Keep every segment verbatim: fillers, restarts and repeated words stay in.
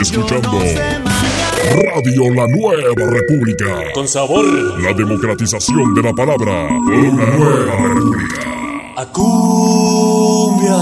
escuchando Radio La Nueva República. Con sabor. La democratización de la palabra. Una nueva república. A cumbia.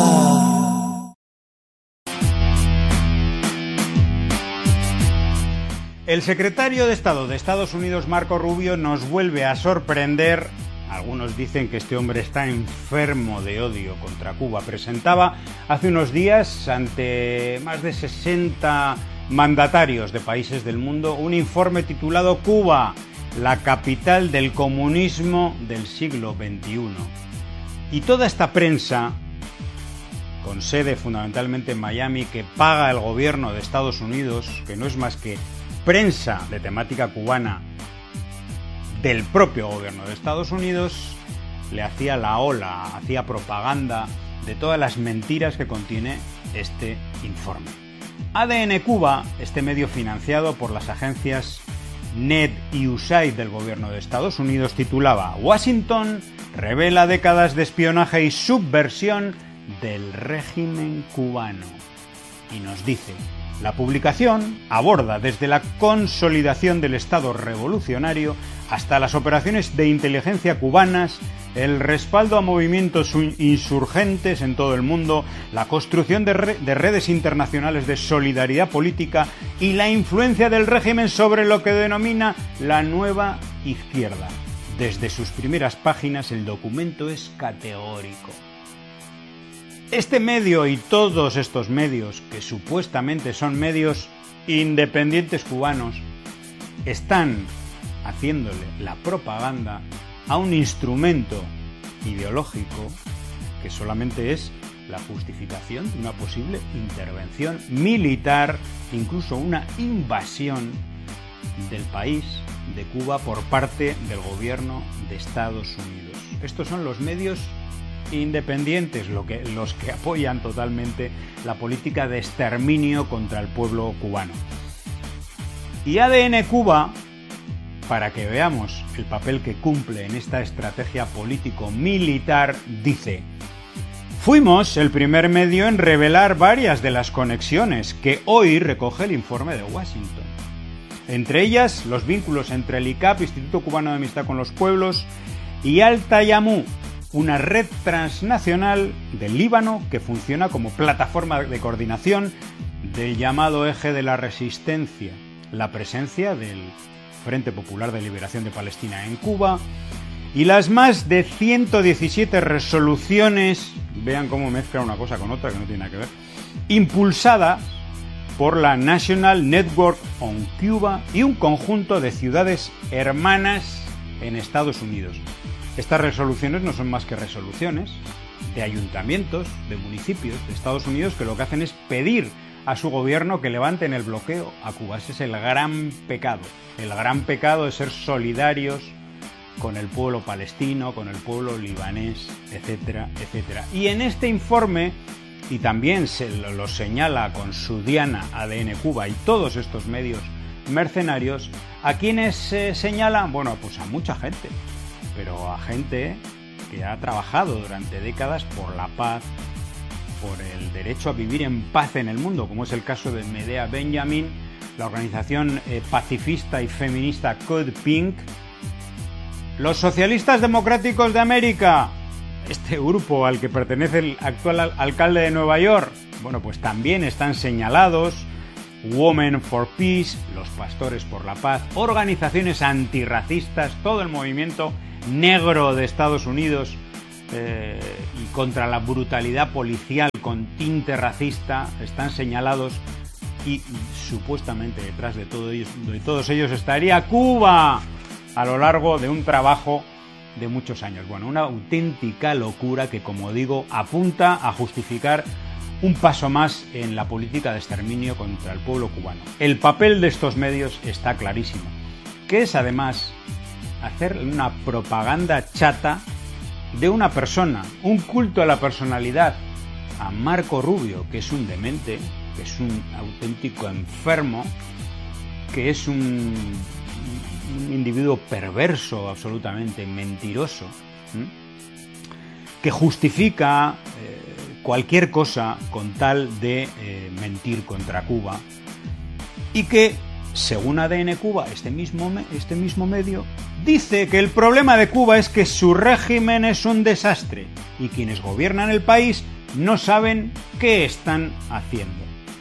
El secretario de Estado de Estados Unidos, Marco Rubio, nos vuelve a sorprender. Algunos dicen que este hombre está enfermo de odio contra Cuba. Presentaba hace unos días, ante más de sesenta mandatarios de países del mundo, un informe titulado Cuba, la capital del comunismo del siglo veintiuno. Y toda esta prensa, con sede fundamentalmente en Miami, que paga el gobierno de Estados Unidos, que no es más que prensa de temática cubana del propio gobierno de Estados Unidos, le hacía la ola, hacía propaganda de todas las mentiras que contiene este informe. A D N Cuba, este medio financiado por las agencias N E D y U S A I D del gobierno de Estados Unidos, titulaba Washington revela décadas de espionaje y subversión del régimen cubano. Y nos dice: la publicación aborda desde la consolidación del Estado revolucionario hasta las operaciones de inteligencia cubanas, el respaldo a movimientos insurgentes en todo el mundo, la construcción de, re- de redes internacionales de solidaridad política y la influencia del régimen sobre lo que denomina la nueva izquierda. Desde sus primeras páginas el documento es categórico. Este medio y todos estos medios, que supuestamente son medios independientes cubanos, están haciéndole la propaganda a un instrumento ideológico que solamente es la justificación de una posible intervención militar, incluso una invasión del país de Cuba por parte del gobierno de Estados Unidos. Estos son los medios independientes, lo que, los que apoyan totalmente la política de exterminio contra el pueblo cubano. Y A D N Cuba, para que veamos el papel que cumple en esta estrategia político-militar, dice: fuimos el primer medio en revelar varias de las conexiones que hoy recoge el informe de Washington. Entre ellas, los vínculos entre el I C A P, Instituto Cubano de Amistad con los Pueblos, y Al-Tayammum, una red transnacional del Líbano que funciona como plataforma de coordinación del llamado Eje de la Resistencia, la presencia del Frente Popular de Liberación de Palestina en Cuba y las más de ciento diecisiete resoluciones, vean cómo mezcla una cosa con otra que no tiene nada que ver, impulsadas por la National Network on Cuba y un conjunto de ciudades hermanas en Estados Unidos. Estas resoluciones no son más que resoluciones de ayuntamientos, de municipios de Estados Unidos que lo que hacen es pedir a su gobierno que levanten el bloqueo a Cuba. Ese es el gran pecado. El gran pecado de ser solidarios con el pueblo palestino, con el pueblo libanés, etcétera, etcétera. Y en este informe, y también se lo, lo señala con su diana A D N Cuba y todos estos medios mercenarios, ¿a quiénes se señalan? Bueno, pues a mucha gente, pero a gente que ha trabajado durante décadas por la paz, por el derecho a vivir en paz en el mundo, como es el caso de Medea Benjamin, la organización eh, pacifista y feminista Code Pink, los socialistas democráticos de América, este grupo al que pertenece el actual al- alcalde de Nueva York, bueno, pues también están señalados, Women for Peace, los pastores por la paz, organizaciones antirracistas, todo el movimiento negro de Estados Unidos eh, y contra la brutalidad policial con tinte racista están señalados, y supuestamente detrás de, todo ellos, de todos ellos estaría Cuba a lo largo de un trabajo de muchos años. Bueno, una auténtica locura que, como digo, apunta a justificar un paso más en la política de exterminio contra el pueblo cubano. El papel de estos medios está clarísimo, que es además hacer una propaganda chata de una persona, un culto a la personalidad, a Marco Rubio, que es un demente, que es un auténtico enfermo, que es un, un individuo perverso, absolutamente mentiroso, ¿sí? Que justifica eh, cualquier cosa con tal de eh, mentir contra Cuba y que, según A D N Cuba, este mismo, este mismo medio, dice que el problema de Cuba es que su régimen es un desastre y quienes gobiernan el país no saben qué están haciendo.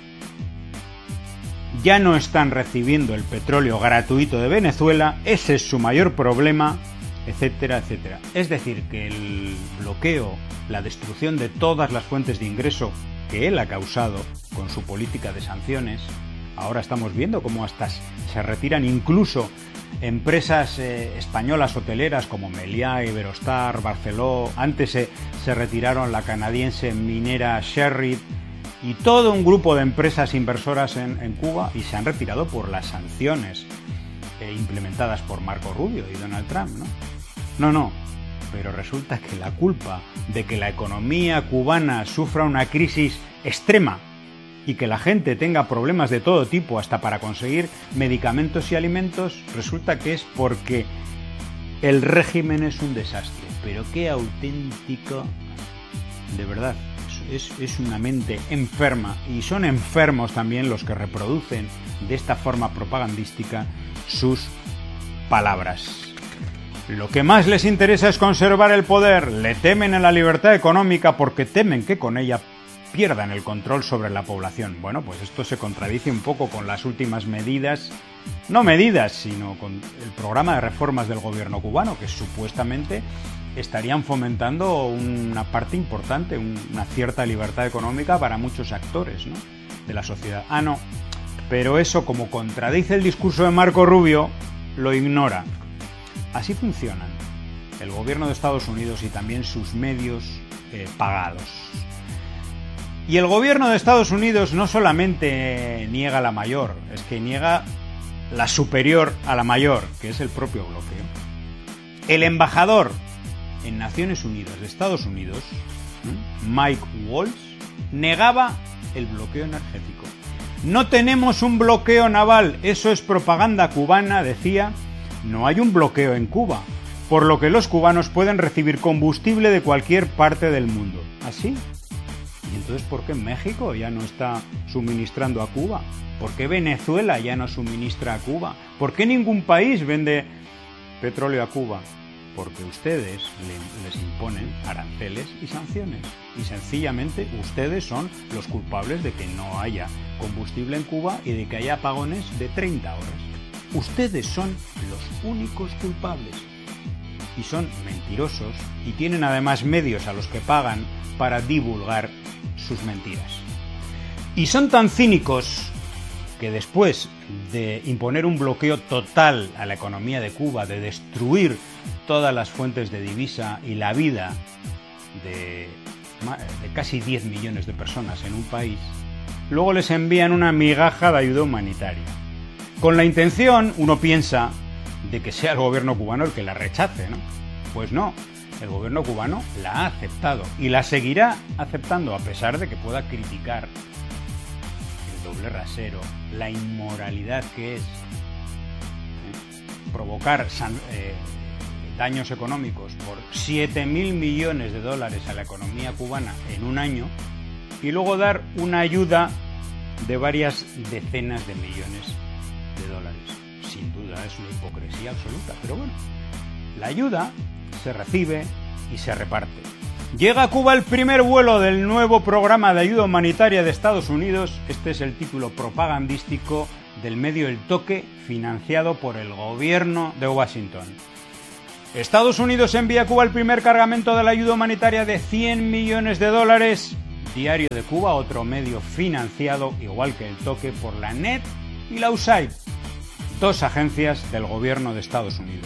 Ya no están recibiendo el petróleo gratuito de Venezuela, ese es su mayor problema, etcétera, etcétera. Es decir, que el bloqueo, la destrucción de todas las fuentes de ingreso que él ha causado con su política de sanciones, ahora estamos viendo cómo hasta se retiran incluso empresas eh, españolas hoteleras como Meliá, Iberostar, Barceló, antes se, se retiraron la canadiense minera Sherritt, y todo un grupo de empresas inversoras en, en Cuba, y se han retirado por las sanciones eh, implementadas por Marco Rubio y Donald Trump, ¿no? No, no, pero resulta que la culpa de que la economía cubana sufra una crisis extrema y que la gente tenga problemas de todo tipo, hasta para conseguir medicamentos y alimentos, resulta que es porque el régimen es un desastre. Pero qué auténtico, de verdad. Es, es una mente enferma, y son enfermos también los que reproducen de esta forma propagandística sus palabras. Lo que más les interesa es conservar el poder, le temen a la libertad económica porque temen que con ella pierdan el control sobre la población. Bueno, pues esto se contradice un poco con las últimas medidas, no medidas, sino con el programa de reformas del gobierno cubano, que supuestamente estarían fomentando una parte importante, una cierta libertad económica para muchos actores, ¿no?, de la sociedad. Ah, no, pero eso, como contradice el discurso de Marco Rubio, lo ignora. Así funcionan el gobierno de Estados Unidos y también sus medios eh, pagados. Y el gobierno de Estados Unidos no solamente niega la mayor, es que niega la superior a la mayor, que es el propio bloqueo. El embajador en Naciones Unidas de Estados Unidos, Mike Waltz, negaba el bloqueo energético. No tenemos un bloqueo naval, eso es propaganda cubana, decía. No hay un bloqueo en Cuba, por lo que los cubanos pueden recibir combustible de cualquier parte del mundo. ¿Así? ¿Y entonces por qué México ya no está suministrando a Cuba? ¿Por qué Venezuela ya no suministra a Cuba? ¿Por qué ningún país vende petróleo a Cuba? Porque ustedes les imponen aranceles y sanciones. Y sencillamente ustedes son los culpables de que no haya combustible en Cuba y de que haya apagones de treinta horas. Ustedes son los únicos culpables. Y son mentirosos y tienen además medios a los que pagan para divulgar sus mentiras. Y son tan cínicos que después de imponer un bloqueo total a la economía de Cuba, de destruir todas las fuentes de divisa y la vida de, de casi diez millones de personas en un país, luego les envían una migaja de ayuda humanitaria. Con la intención, uno piensa, de que sea el gobierno cubano el que la rechace, ¿no? Pues no, el gobierno cubano la ha aceptado y la seguirá aceptando a pesar de que pueda criticar el doble rasero, la inmoralidad que es ¿eh? provocar san, eh, daños económicos por siete mil millones de dólares a la economía cubana en un año y luego dar una ayuda de varias decenas de millones de dólares. Sin duda es una hipocresía absoluta, pero bueno, la ayuda se recibe y se reparte. Llega a Cuba el primer vuelo del nuevo programa de ayuda humanitaria de Estados Unidos. Este es el título propagandístico del medio El Toque, financiado por el gobierno de Washington. Estados Unidos envía a Cuba el primer cargamento de la ayuda humanitaria de cien millones de dólares. Diario de Cuba, otro medio financiado, igual que El Toque, por la N E T y la U S A I D, dos agencias del gobierno de Estados Unidos.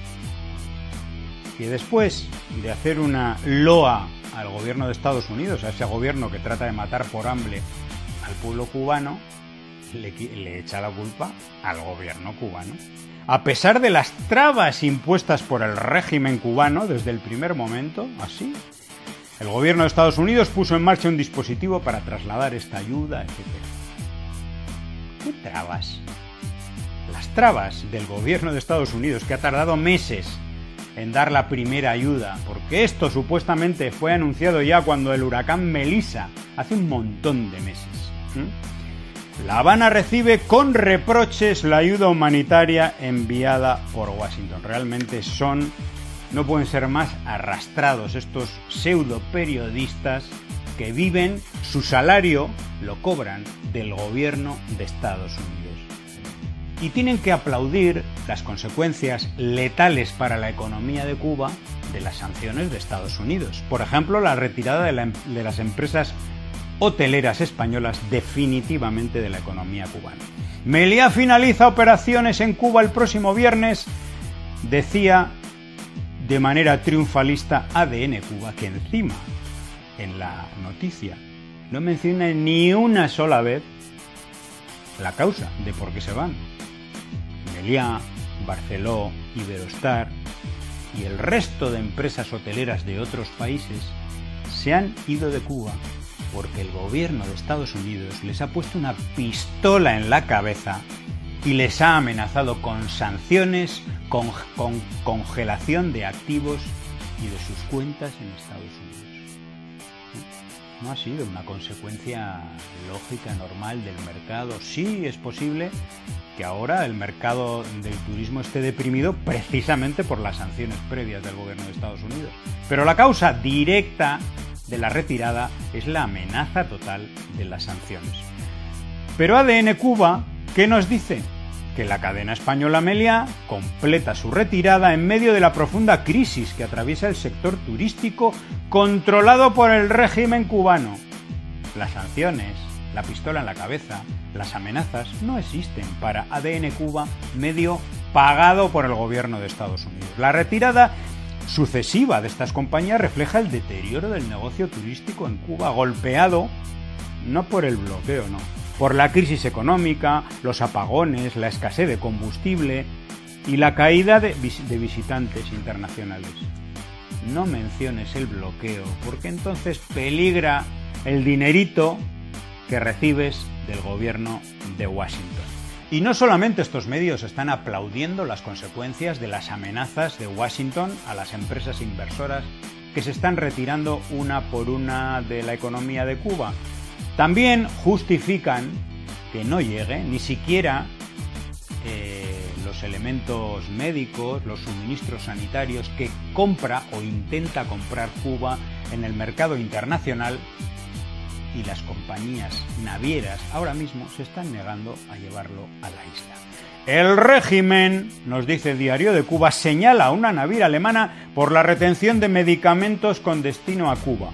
Y después de hacer una loa al gobierno de Estados Unidos, a ese gobierno que trata de matar por hambre al pueblo cubano, le, le echa la culpa al gobierno cubano. A pesar de las trabas impuestas por el régimen cubano desde el primer momento, así, el gobierno de Estados Unidos puso en marcha un dispositivo para trasladar esta ayuda, etcétera. ¿Qué trabas? Las trabas del gobierno de Estados Unidos, que ha tardado meses en dar la primera ayuda, porque esto supuestamente fue anunciado ya cuando el huracán Melissa, hace un montón de meses. ¿Mm? La Habana recibe con reproches la ayuda humanitaria enviada por Washington. Realmente son, no pueden ser más arrastrados estos pseudo periodistas que viven, su salario lo cobran del gobierno de Estados Unidos. Y tienen que aplaudir las consecuencias letales para la economía de Cuba de las sanciones de Estados Unidos. Por ejemplo, la retirada de, la, de las empresas hoteleras españolas definitivamente de la economía cubana. Meliá finaliza operaciones en Cuba el próximo viernes, decía de manera triunfalista A D N Cuba, que encima en la noticia no menciona ni una sola vez la causa de por qué se van. Meliá, Barceló, Iberostar y el resto de empresas hoteleras de otros países se han ido de Cuba porque el gobierno de Estados Unidos les ha puesto una pistola en la cabeza y les ha amenazado con sanciones, con, con congelación de activos y de sus cuentas en Estados Unidos. No ha sido una consecuencia lógica, normal del mercado. Sí, es posible que ahora el mercado del turismo esté deprimido precisamente por las sanciones previas del gobierno de Estados Unidos. Pero la causa directa de la retirada es la amenaza total de las sanciones. Pero A D N Cuba, ¿qué nos dice? Que la cadena española Meliá completa su retirada en medio de la profunda crisis que atraviesa el sector turístico controlado por el régimen cubano. Las sanciones, la pistola en la cabeza, las amenazas no existen para A D N Cuba, medio pagado por el gobierno de Estados Unidos. La retirada sucesiva de estas compañías refleja el deterioro del negocio turístico en Cuba, golpeado no por el bloqueo, no, por la crisis económica, los apagones, la escasez de combustible y la caída de, vis- de visitantes internacionales. No menciones el bloqueo, porque entonces peligra el dinerito que recibes del gobierno de Washington. Y no solamente estos medios están aplaudiendo las consecuencias de las amenazas de Washington a las empresas inversoras que se están retirando una por una de la economía de Cuba, también justifican que no llegue ni siquiera eh, los elementos médicos, los suministros sanitarios que compra o intenta comprar Cuba en el mercado internacional. Y las compañías navieras ahora mismo se están negando a llevarlo a la isla. El régimen, nos dice el Diario de Cuba, señala a una naviera alemana por la retención de medicamentos con destino a Cuba.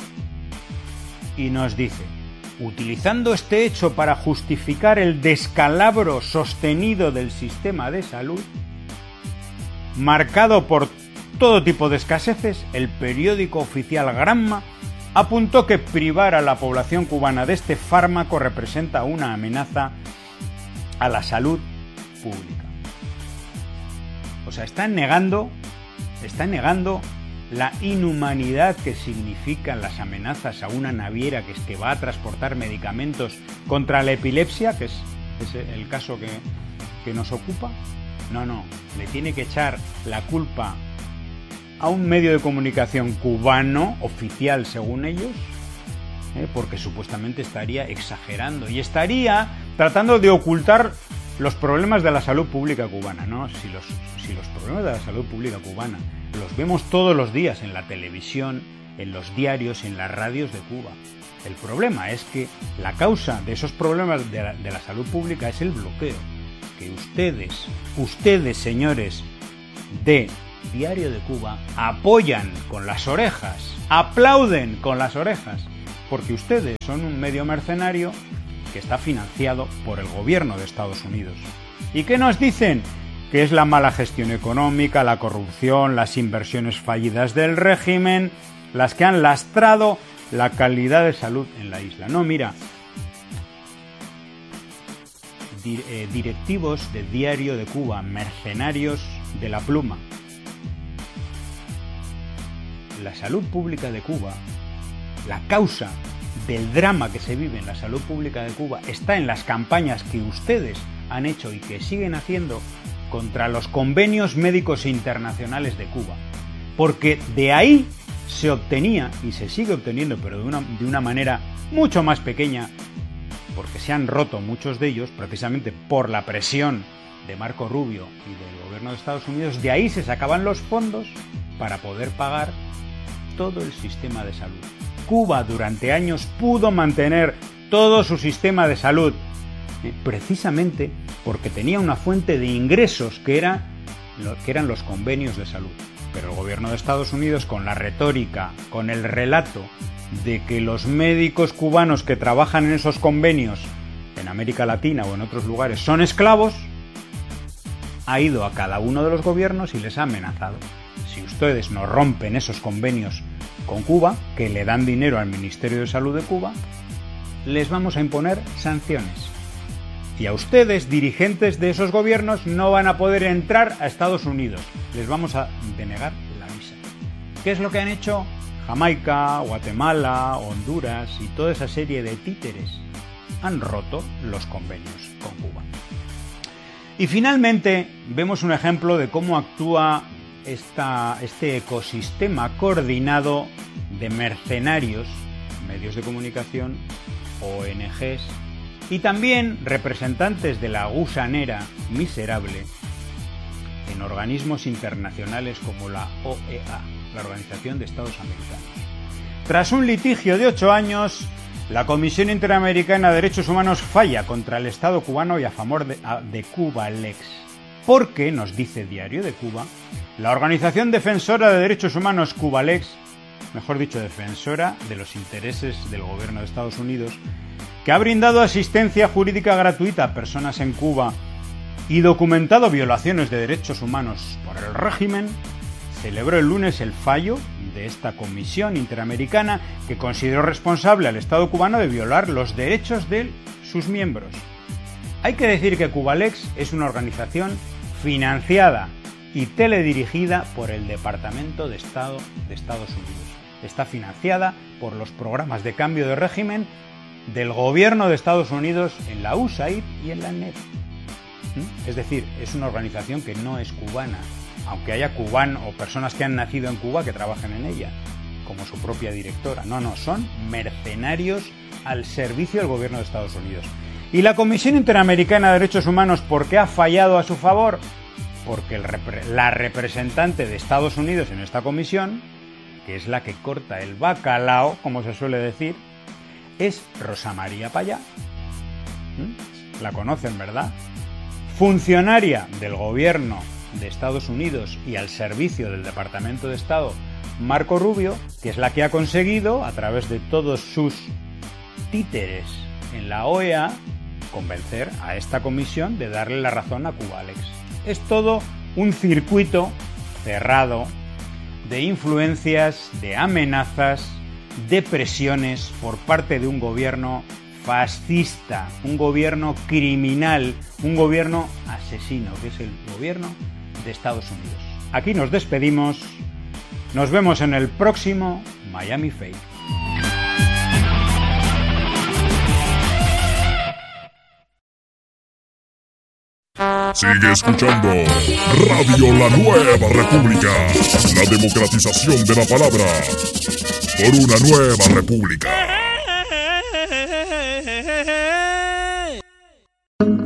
Y nos dice, utilizando este hecho para justificar el descalabro sostenido del sistema de salud, marcado por todo tipo de escaseces, el periódico oficial Granma apuntó que privar a la población cubana de este fármaco representa una amenaza a la salud pública. O sea, están negando, están negando la inhumanidad que significan las amenazas a una naviera que, es que va a transportar medicamentos contra la epilepsia, que es, es el caso que, que nos ocupa. No, no, le tiene que echar la culpa a un medio de comunicación cubano, oficial según ellos, ¿eh? porque supuestamente estaría exagerando y estaría tratando de ocultar los problemas de la salud pública cubana, ¿no? Si los, si los problemas de la salud pública cubana los vemos todos los días en la televisión, en los diarios, en las radios de Cuba. El problema es que la causa de esos problemas de la, de la salud pública es el bloqueo, que ustedes, ustedes señores de Diario de Cuba, apoyan con las orejas, aplauden con las orejas, porque ustedes son un medio mercenario que está financiado por el gobierno de Estados Unidos. ¿Y qué nos dicen? Que es la mala gestión económica, la corrupción, las inversiones fallidas del régimen, las que han lastrado la calidad de salud en la isla. No, mira, di- eh, directivos de Diario de Cuba, mercenarios de la pluma. La salud pública de Cuba, la causa del drama que se vive en la salud pública de Cuba está en las campañas que ustedes han hecho y que siguen haciendo contra los convenios médicos internacionales de Cuba. Porque de ahí se obtenía, y se sigue obteniendo, pero de una, de una manera mucho más pequeña, porque se han roto muchos de ellos, precisamente por la presión de Marco Rubio y del gobierno de Estados Unidos. De ahí se sacaban los fondos para poder pagar todo el sistema de salud. Cuba durante años pudo mantener todo su sistema de salud, eh, precisamente porque tenía una fuente de ingresos que, era, lo, que eran los convenios de salud. Pero el gobierno de Estados Unidos, con la retórica, con el relato de que los médicos cubanos que trabajan en esos convenios en América Latina o en otros lugares son esclavos, ha ido a cada uno de los gobiernos y les ha amenazado. Si ustedes no rompen esos convenios con Cuba, que le dan dinero al Ministerio de Salud de Cuba, les vamos a imponer sanciones. Y a ustedes, dirigentes de esos gobiernos, no van a poder entrar a Estados Unidos. Les vamos a denegar la visa. ¿Qué es lo que han hecho Jamaica, Guatemala, Honduras y toda esa serie de títeres? Han roto los convenios con Cuba. Y finalmente vemos un ejemplo de cómo actúa esta, este ecosistema coordinado de mercenarios, medios de comunicación, O N Ges y también representantes de la gusanera miserable en organismos internacionales como la O E A, la Organización de Estados Americanos. Tras un litigio de ocho años, la Comisión Interamericana de Derechos Humanos falla contra el Estado cubano y a favor de, de Cubalex. Porque, nos dice Diario de Cuba, la organización defensora de derechos humanos Cubalex, mejor dicho, defensora de los intereses del gobierno de Estados Unidos, que ha brindado asistencia jurídica gratuita a personas en Cuba y documentado violaciones de derechos humanos por el régimen, celebró el lunes el fallo de esta Comisión Interamericana que consideró responsable al Estado cubano de violar los derechos de sus miembros. Hay que decir que Cubalex es una organización financiada y teledirigida por el Departamento de Estado de Estados Unidos. Está financiada por los programas de cambio de régimen del gobierno de Estados Unidos en la U S A I D y en la N E P. Es decir, es una organización que no es cubana, aunque haya cubanos o personas que han nacido en Cuba que trabajen en ella, como su propia directora. No, no, son mercenarios al servicio del gobierno de Estados Unidos. ¿Y la Comisión Interamericana de Derechos Humanos por qué ha fallado a su favor? Porque el repre- la representante de Estados Unidos en esta comisión, que es la que corta el bacalao, como se suele decir, es Rosa María Payá. ¿Mm? La conocen, ¿verdad? Funcionaria del gobierno de Estados Unidos y al servicio del Departamento de Estado Marco Rubio, que es la que ha conseguido, a través de todos sus títeres en la O E A, convencer a esta comisión de darle la razón a Cubalex. Es todo un circuito cerrado de influencias, de amenazas, de presiones por parte de un gobierno fascista, un gobierno criminal, un gobierno asesino, que es el gobierno de Estados Unidos. Aquí nos despedimos, nos vemos en el próximo Miami Faith. Sigue escuchando Radio La Nueva República, la democratización de la palabra por una nueva república.